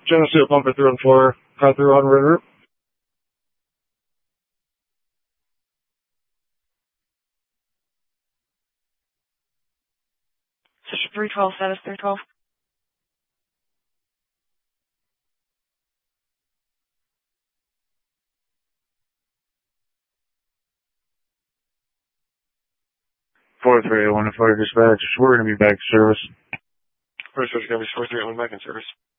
Geneseo pump it through on 4, cut through on river. Session 312, status 312. Four three one to fire dispatch. We're gonna be back to service. First, going to be 4381 back in service.